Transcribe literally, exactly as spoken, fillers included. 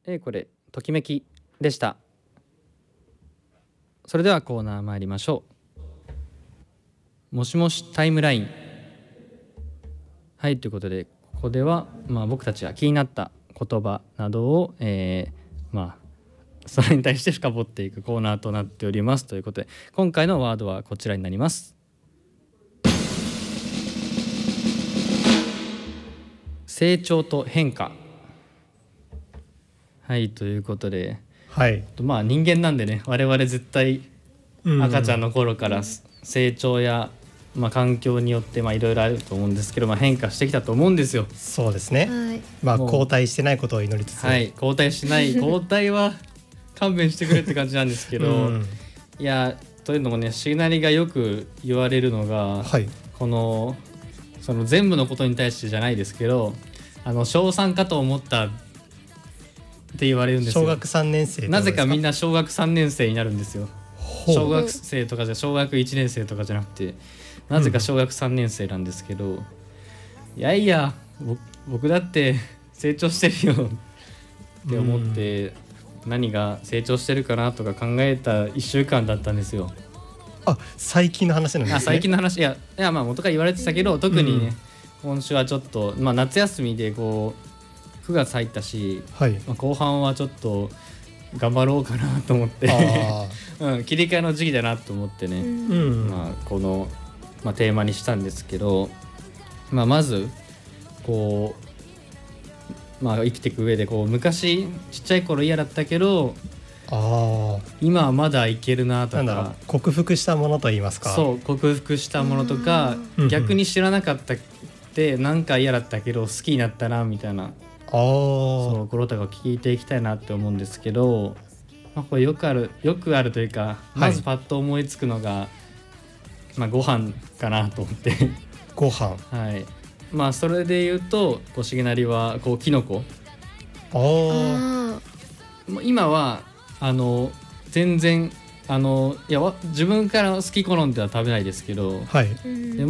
えー、これときめきでした。それではコーナー参りましょう。もしもしタイムライン。はい、ということでここでは、まあ、僕たちが気になった言葉などを、えー、まあそれに対して深掘っていくコーナーとなっております。ということで今回のワードはこちらになります。成長と変化。はい、ということで、 はい、 まあ人間なんでね、我々絶対赤ちゃんの頃から成長や、まあ、環境によっていろいろあると思うんですけど、まあ、変化してきたと思うんですよ。 そうですね、 はい、 まあ後退してないことを祈りつつ、 はい、後退しない後退は勘弁してくれって感じなんですけど、うん、いやというのもね、しげなりがよく言われるのが、はい、このその全部のことに対してじゃないですけど、あの小さんかと思ったって言われるんですよ。 小学さんねん生。 なぜかみんな小学さんねん生になるんですよ。小学生とかじゃ小学いちねん生とかじゃなくて、なぜか小学さんねん生なんですけど、うん、いやいや僕だって成長してるよって思って、うん、何が成長してるかなとか考えたいっしゅうかんだったんですよ。 あ、最近の話なんですね。 あ、最近の話。いや、いやまあ元から言われてたけど、特にね、うん、今週はちょっと、まあ、夏休みでこうくがつ入ったし、はい、まあ、後半はちょっと頑張ろうかなと思ってうん、切り替えの時期だなと思ってね、うん、まあ、この、まあ、テーマにしたんですけど、まあ、まずこう、まあ、生きていく上でこう昔ちっちゃい頃嫌だったけど、あ、今はまだいけるなとか、なんだろう、 克服したものといいますか。 そう、克服したものとか、逆に知らなかったってなんか嫌だったけど好きになったなみたいな、あ、そう頃とか聞いていきたいなって思うんですけど、まあ、これよくあるよくあるというか、まずパッと思いつくのが、はい、まあ、ご飯かなと思ってご飯、 はい、まあそれで言うとこしげなりはこうキノコ、 あ、 今はあの全然あのいや自分から好き好んでは食べないですけど、はい、で